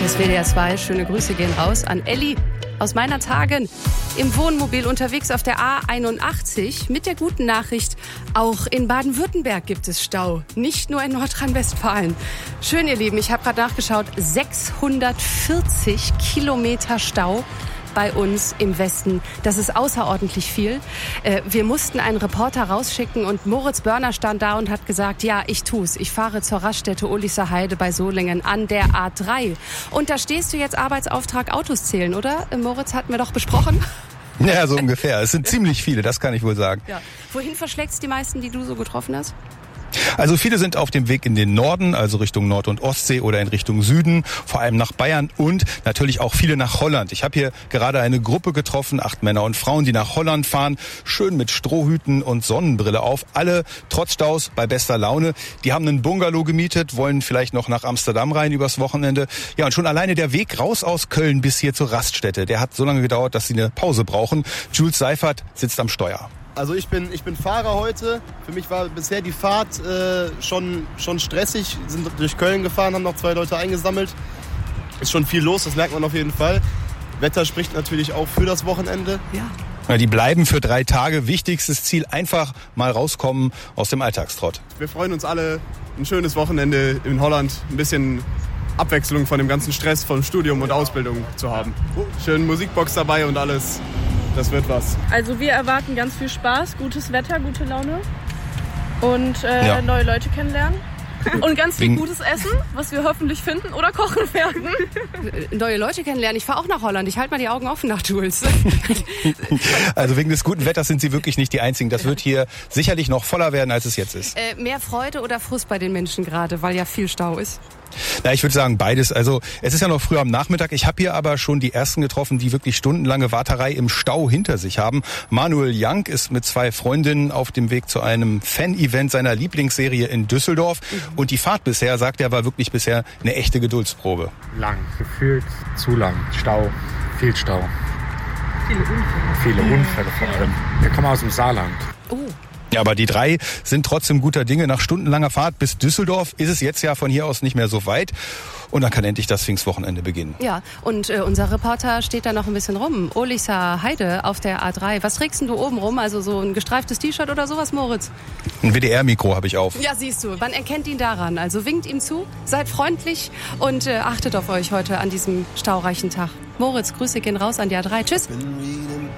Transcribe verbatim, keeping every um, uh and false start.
ist W D R zwei. Schöne Grüße gehen raus an Elli aus meiner Tagen. Im Wohnmobil unterwegs auf der A einundachtzig mit der guten Nachricht, auch in Baden-Württemberg gibt es Stau, nicht nur in Nordrhein-Westfalen. Schön, ihr Lieben, ich habe gerade nachgeschaut, sechshundertvierzig Kilometer Stau bei uns im Westen. Das ist außerordentlich viel. Wir mussten einen Reporter rausschicken und Moritz Börner stand da und hat gesagt, ja, ich tu's. Ich fahre zur Raststätte Uliser Heide bei Solingen an der A drei. Und da stehst du jetzt Arbeitsauftrag Autos zählen, oder? Moritz, hatten wir doch besprochen. Ja, so ungefähr. Es sind ziemlich viele, das kann ich wohl sagen. Ja. Wohin verschlägt's die meisten, die du so getroffen hast? Also viele sind auf dem Weg in den Norden, also Richtung Nord- und Ostsee oder in Richtung Süden, vor allem nach Bayern und natürlich auch viele nach Holland. Ich habe hier gerade eine Gruppe getroffen, acht Männer und Frauen, die nach Holland fahren, schön mit Strohhüten und Sonnenbrille auf, alle trotz Staus bei bester Laune. Die haben einen Bungalow gemietet, wollen vielleicht noch nach Amsterdam rein übers Wochenende. Ja, und schon alleine der Weg raus aus Köln bis hier zur Raststätte, der hat so lange gedauert, dass sie eine Pause brauchen. Jules Seifert sitzt am Steuer. Also ich bin, ich bin Fahrer heute. Für mich war bisher die Fahrt äh, schon, schon stressig. Wir sind durch Köln gefahren, haben noch zwei Leute eingesammelt. Ist schon viel los, das merkt man auf jeden Fall. Wetter spricht natürlich auch für das Wochenende. Ja. Ja, die bleiben für drei Tage. Wichtigstes Ziel, einfach mal rauskommen aus dem Alltagstrott. Wir freuen uns alle, ein schönes Wochenende in Holland. Ein bisschen Abwechslung von dem ganzen Stress von Studium und Ausbildung zu haben. Schön Musikbox dabei und alles. Das wird was. Also wir erwarten ganz viel Spaß, gutes Wetter, gute Laune und äh, ja. neue Leute kennenlernen. Und ganz viel gutes Essen, was wir hoffentlich finden oder kochen werden. Neue Leute kennenlernen. Ich fahre auch nach Holland. Ich halte mal die Augen offen nach Jules. Also wegen des guten Wetters sind Sie wirklich nicht die Einzigen. Das wird hier sicherlich noch voller werden, als es jetzt ist. Äh, mehr Freude oder Frust bei den Menschen gerade, weil ja viel Stau ist? Na, ich würde sagen beides. Also es ist ja noch früh am Nachmittag. Ich habe hier aber schon die ersten getroffen, die wirklich stundenlange Warterei im Stau hinter sich haben. Manuel Jank ist mit zwei Freundinnen auf dem Weg zu einem Fan-Event seiner Lieblingsserie in Düsseldorf. Mhm. Und die Fahrt bisher, sagt er, war wirklich bisher eine echte Geduldsprobe. Lang, gefühlt zu lang. Stau, viel Stau. Viele Unfälle. Viele Unfälle vor allem. Wir kommen aus dem Saarland. Oh. Ja, aber die drei sind trotzdem guter Dinge. Nach stundenlanger Fahrt bis Düsseldorf ist es jetzt ja von hier aus nicht mehr so weit. Und dann kann endlich das Pfingstwochenende beginnen. Ja, und äh, unser Reporter steht da noch ein bisschen rum. Uliser Heide auf der A drei. Was trägst denn du oben rum? Also so ein gestreiftes T-Shirt oder sowas, Moritz? Ein W D R-Mikro habe ich auf. Ja, siehst du. Man erkennt ihn daran. Also winkt ihm zu, seid freundlich und äh, achtet auf euch heute an diesem staureichen Tag. Moritz, Grüße gehen raus an die A drei. Tschüss.